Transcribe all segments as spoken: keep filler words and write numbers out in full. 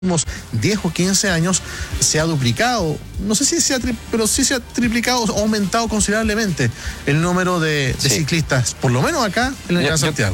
últimos diez o quince años se ha duplicado, no sé si se ha, pero sí se ha triplicado o aumentado considerablemente el número de, de sí. ciclistas, por lo menos acá en el Gran Santiago.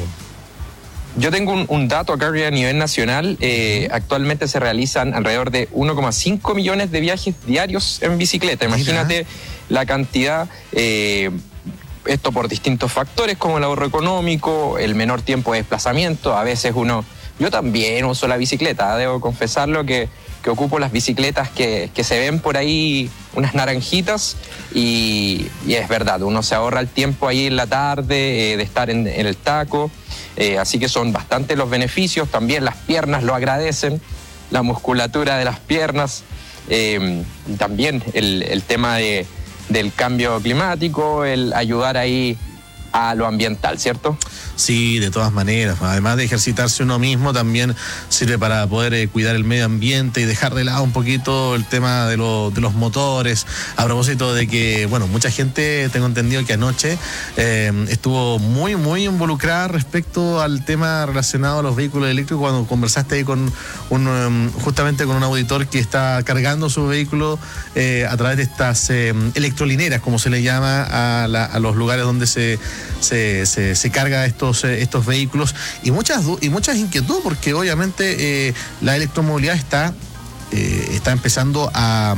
Yo tengo un, un dato acá que a nivel nacional, eh, actualmente se realizan alrededor de uno coma cinco millones de viajes diarios en bicicleta. Imagínate Mira. la cantidad, eh, esto por distintos factores como el ahorro económico, el menor tiempo de desplazamiento. A veces uno, yo también uso la bicicleta, debo confesarlo que, que ocupo las bicicletas que, que se ven por ahí, unas naranjitas, y, y es verdad, uno se ahorra el tiempo ahí en la tarde eh, de estar en, en el taco. Eh, así que son bastantes los beneficios, también las piernas lo agradecen, la musculatura de las piernas, eh, y también el, el tema de, del cambio climático, el ayudar ahí a lo ambiental, ¿cierto? Sí, de todas maneras. Además de ejercitarse uno mismo, también sirve para poder eh, cuidar el medio ambiente y dejar de lado un poquito el tema de, lo, de los motores. A propósito de que, bueno, mucha gente, tengo entendido que anoche eh, estuvo muy, muy involucrada respecto al tema relacionado a los vehículos eléctricos, cuando conversaste ahí con un, um, justamente con un auditor que está cargando su vehículo eh, a través de estas eh, electrolineras, como se le llama a, la, a los lugares donde se, se, se, se carga esto. estos vehículos y muchas y muchas inquietudes, porque obviamente eh, la electromovilidad está eh, está empezando a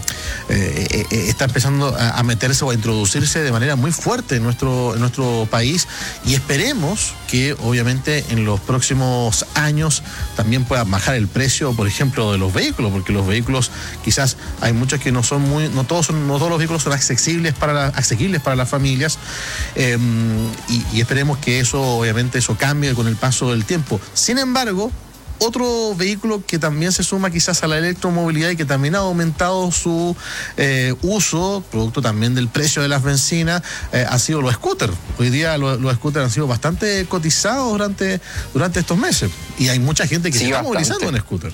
eh, eh, está empezando a, a meterse o a introducirse de manera muy fuerte en nuestro en nuestro país, y esperemos que obviamente en los próximos años también pueda bajar el precio, por ejemplo, de los vehículos, porque los vehículos quizás hay muchos que no son muy, no todos son, no todos los vehículos son accesibles para la, accesibles para las familias, eh, y, y esperemos que eso obviamente eso cambie con el paso del tiempo. Sin embargo, otro vehículo que también se suma quizás a la electromovilidad y que también ha aumentado su eh, uso, producto también del precio de las bencinas, eh, ha sido los scooters. Hoy día los, los scooters han sido bastante cotizados durante, durante estos meses, y hay mucha gente que sí, se está bastante movilizando en scooter.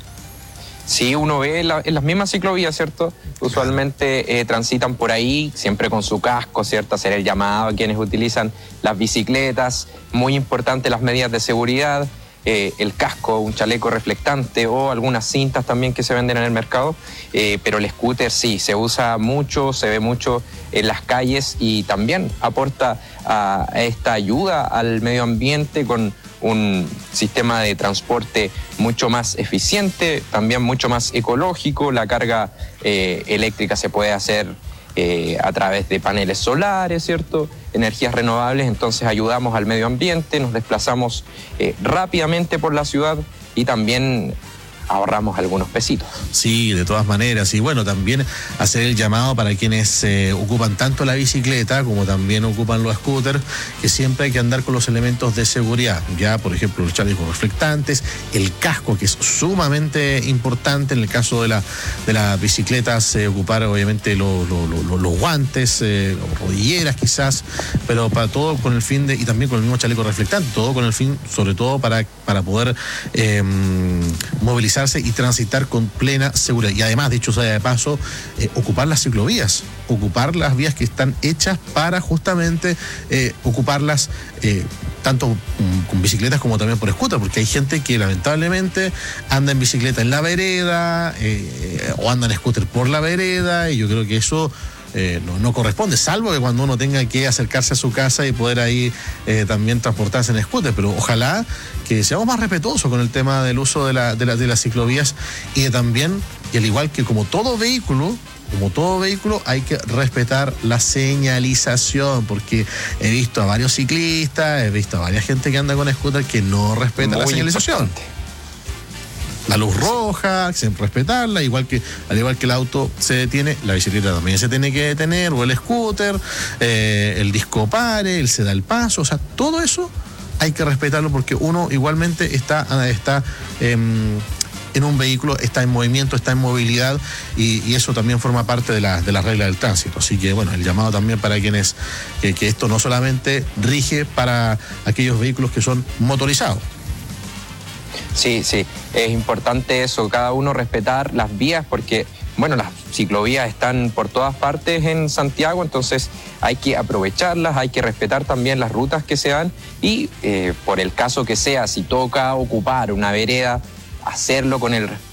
Sí, uno ve en, la, en las mismas ciclovías, ¿cierto? Usualmente eh, transitan por ahí, siempre con su casco, ¿cierto? Hacer el llamado a quienes utilizan las bicicletas. Muy importante las medidas de seguridad. Eh, el casco, un chaleco reflectante o algunas cintas también que se venden en el mercado, eh, pero el scooter sí, se usa mucho, se ve mucho en las calles y también aporta a, a esta ayuda al medio ambiente con un sistema de transporte mucho más eficiente, también mucho más ecológico. La carga eh, eléctrica se puede hacer Eh, a través de paneles solares, ¿cierto? Energías renovables, entonces ayudamos al medio ambiente, nos desplazamos eh, rápidamente por la ciudad y también ahorramos algunos pesitos. Sí, de todas maneras. Y bueno, también hacer el llamado para quienes eh, ocupan tanto la bicicleta como también ocupan los scooters, que siempre hay que andar con los elementos de seguridad. Ya, por ejemplo, los chalecos reflectantes, el casco, que es sumamente importante. En el caso de, la, de las bicicletas, eh, ocupar obviamente lo, lo, lo, los guantes, eh, rodilleras quizás, pero para todo con el fin de, y también con el mismo chaleco reflectante, todo con el fin, sobre todo para, para poder eh, movilizar y transitar con plena seguridad. Y además, dicho sea de paso, eh, ocupar las ciclovías, ocupar las vías que están hechas para justamente eh, ocuparlas eh, tanto um, con bicicletas como también por scooter, porque hay gente que lamentablemente anda en bicicleta en la vereda eh, o anda en scooter por la vereda, y yo creo que eso Eh, no, no corresponde, salvo que cuando uno tenga que acercarse a su casa y poder ahí eh, también transportarse en scooter. Pero ojalá que seamos más respetuosos con el tema del uso de, la, de, la, de las ciclovías, y de también, y al igual que como todo vehículo, como todo vehículo, hay que respetar la señalización, porque he visto a varios ciclistas, he visto a varias gente que anda con scooter que no respeta la señalización. Importante. La luz roja, sin respetarla, igual que, al igual que el auto se detiene, la bicicleta también se tiene que detener, o el scooter, eh, el disco pare, él se da el paso, o sea, todo eso hay que respetarlo, porque uno igualmente está, está eh, en un vehículo, está en movimiento, está en movilidad, y, y eso también forma parte de la, de las reglas del tránsito. Así que bueno, el llamado también para quienes, que, que esto no solamente rige para aquellos vehículos que son motorizados. Sí, sí, es importante eso, cada uno respetar las vías, porque, bueno, las ciclovías están por todas partes en Santiago, entonces hay que aprovecharlas, hay que respetar también las rutas que se dan, y eh, por el caso que sea, si toca ocupar una vereda hacerlo con el